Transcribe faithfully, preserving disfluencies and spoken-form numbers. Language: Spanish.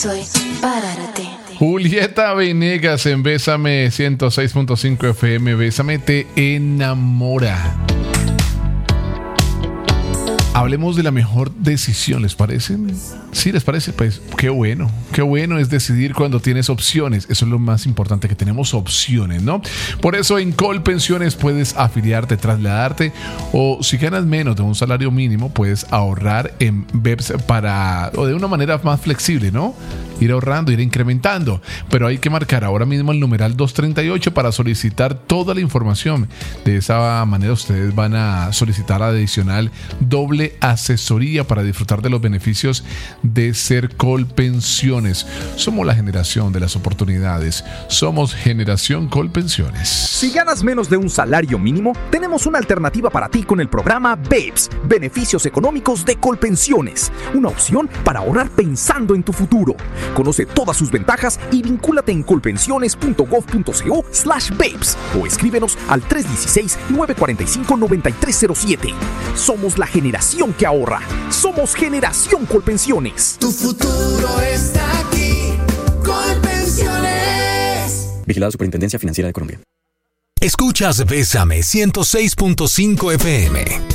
soy para ti. Julieta Venegas en Bésame ciento seis punto cinco F M. Bésame te enamora. Hablemos de la mejor decisión, ¿les parece? ¿Sí les parece? Pues qué bueno, qué bueno es decidir cuando tienes opciones. Eso es lo más importante, que tenemos opciones, ¿no? Por eso en Colpensiones puedes afiliarte, trasladarte, o si ganas menos de un salario mínimo, puedes ahorrar en B E P S para, o de una manera más flexible, ¿no? Ir ahorrando, ir incrementando. Pero hay que marcar ahora mismo el numeral doscientos treinta y ocho para solicitar toda la información. De esa manera ustedes van a solicitar adicional doble asesoría para disfrutar de los beneficios de ser Colpensiones. Somos la generación de las oportunidades. Somos Generación Colpensiones. Si ganas menos de un salario mínimo, tenemos una alternativa para ti con el programa B E P S, Beneficios Económicos de Colpensiones. Una opción para ahorrar pensando en tu futuro. Conoce todas sus ventajas y vincúlate en colpensiones.gov.co slash B E P S o escríbenos al tres uno seis, nueve cuatro cinco, nueve tres cero siete. Somos la generación que ahorra. Somos Generación Colpensiones. Tu futuro está aquí. Colpensiones. Vigilado Superintendencia Financiera de Colombia. Escuchas Bésame ciento seis punto cinco F M.